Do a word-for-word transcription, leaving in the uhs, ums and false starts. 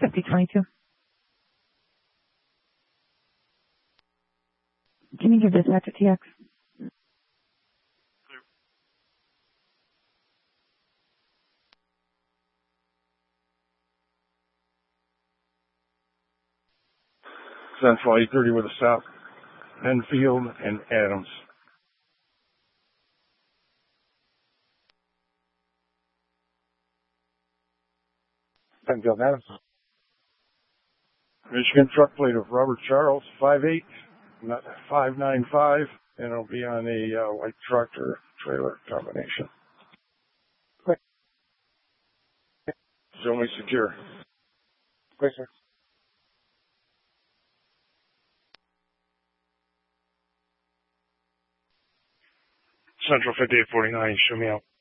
fifty twenty-two. Can you give dispatch a T X? Central eight thirty with a stop. Enfield and Adams. Enfield and Adams. Michigan truck plate of Robert Charles, five eight, five nine five, and it'll be on a uh, white tractor trailer combination. Quick. Show me secure. Quick, sir. Central fifty-eight forty-nine, show me out.